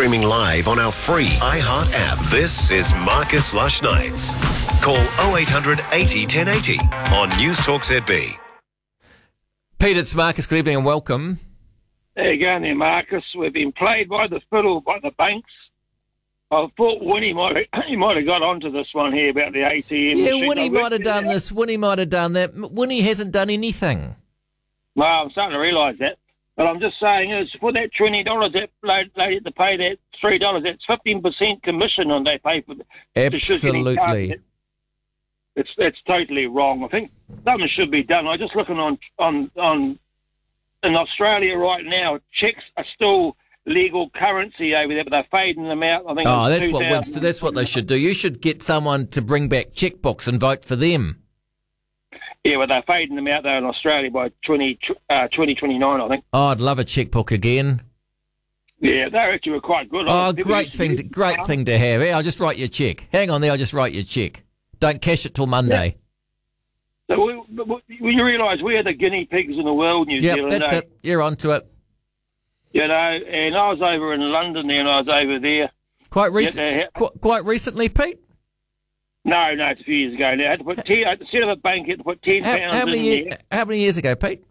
streaming live on our free iHeart app. This is Marcus Lush Nights. Call 0800 80 1080 on News Talk ZB. Pete, it's Marcus. Good evening and welcome. There you go there, Marcus. We've been played by the fiddle by the banks. I thought Winnie might have got onto this one here about the ATM. Yeah, Winnie might have done this. Winnie might have done that. Winnie hasn't done anything. Well, I'm starting to realise that. But I'm just saying, is for that $20 that they had to pay that $3, that's 15% commission on they pay for. Absolutely. It's totally wrong. I think something should be done. I'm just looking on in Australia right now. Checks are still legal currency over there, but they're fading them out. I think. Oh, that's what they should do. You should get someone to bring back checkbooks and vote for them. Yeah, well, they're fading them out there in Australia by 2029, I think. Oh, I'd love a checkbook again. Yeah, they actually were quite good. Oh, great thing to have. Yeah, I'll just write you a check. Hang on there, I'll just write you a check. Don't cash it till Monday. Yeah. So when you realise we're the guinea pigs in the world, New Zealand. Yeah, that's it. You're onto it. You know, and I was over in London there, and I was over there. Quite recently, Pete? No, it's a few years ago now. I had to put instead of a bank, I had to put £10 in there. How many years ago, Pete?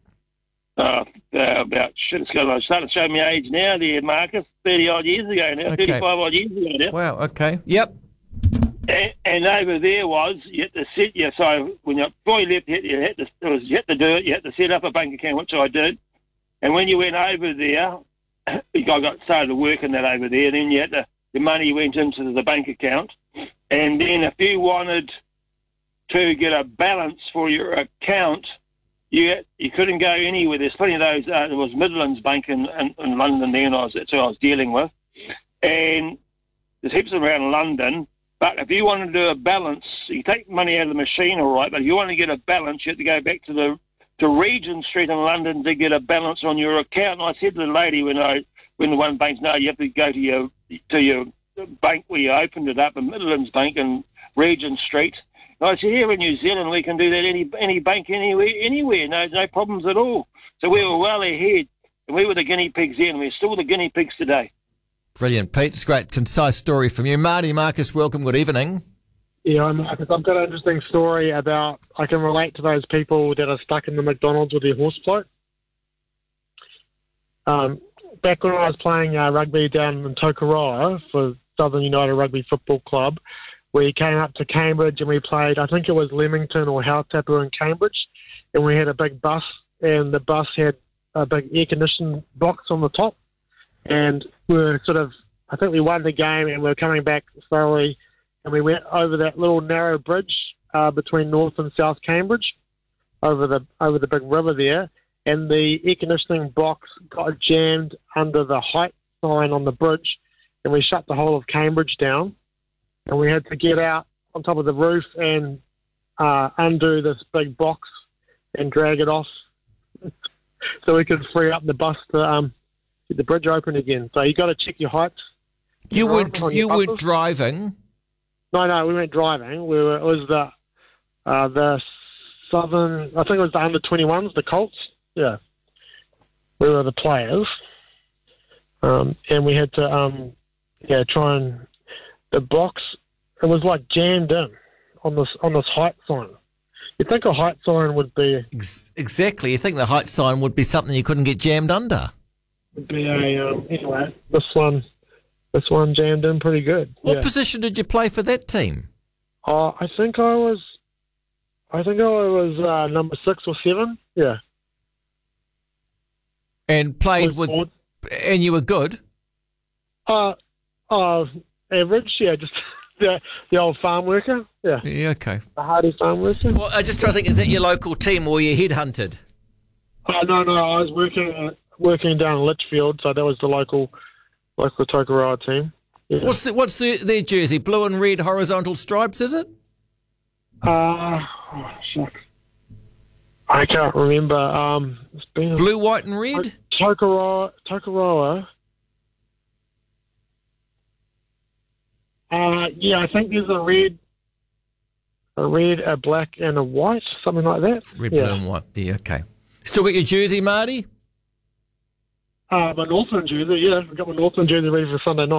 It's starting to show me age now there, Marcus. 30-odd years ago now, okay. 35-odd years ago now. Wow, okay. Yep. And over there you had to set, so before you left, you had to do it, you had to set up a bank account, which I did. And when you went over there, I got started working that over there, then the money went into the bank account. And then if you wanted to get a balance for your account, you couldn't go anywhere. There's plenty of those. There was Midlands Bank in London there, and that's who I was dealing with. And there's heaps around London. But if you want to do a balance, you take money out of the machine, all right, but if you want to get a balance, you have to go back to Regent Street in London to get a balance on your account. And I said to the lady when the one bank's, no, you have to go to your bank where you opened it up, in Midlands Bank in Regent Street. And I said, here in New Zealand, we can do that any bank anywhere, no problems at all. So we were well ahead, and we were the guinea pigs then, and we're still the guinea pigs today. Brilliant, Pete. It's a great, concise story from you. Marcus, welcome. Good evening. Yeah, Marcus, I've got an interesting story about, I can relate to those people that are stuck in the McDonald's with their horse float. Back when I was playing rugby down in Tokoroa for Southern United Rugby Football Club, we came up to Cambridge and we played, I think it was Leamington or Hautapu in Cambridge, and we had a big bus, and the bus had a big air conditioning box on the top, and we were I think we won the game, and we were coming back slowly, and we went over that little narrow bridge between North and South Cambridge, over the big river there, and the air conditioning box got jammed under the height sign on the bridge, and we shut the whole of Cambridge down, and we had to get out on top of the roof and undo this big box and drag it off so we could free up the bus to get the bridge open again. So you got to check your heights. You were driving? No, we weren't driving. It was the Southern, I think it was the under-21s, the Colts. Yeah. We were the players. And we had to try and the box, it was like jammed in on this height sign. You'd think a height sign would be... Exactly. You think the height sign would be something you couldn't get jammed under. Would be anyway, this one jammed in pretty good. What position did you play for that team? I think I was number 6 or 7. Yeah. And played with... And you were good? Average, yeah, just the old farm worker, yeah. Yeah, okay. The hardy farm worker. Well, I just try to think, is that your local team or were you headhunted? No, I was working down in Litchfield, so that was the local Tokoroa team. Yeah. What's their jersey? Blue and red horizontal stripes, is it? Shucks. I can't remember. It's been blue, white, and red. Tokoroa. Yeah, I think there's a red, a black, and a white, something like that. Red, blue, and white. Yeah, okay. Still got your jersey, Marty? My Northland jersey, yeah. I've got my Northland jersey ready for Sunday night.